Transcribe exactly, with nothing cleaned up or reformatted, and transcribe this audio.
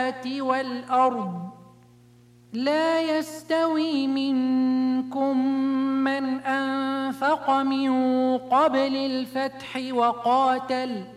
السماوات والأرض لا يستوي منكم من أنفق من قبل الفتح وقاتل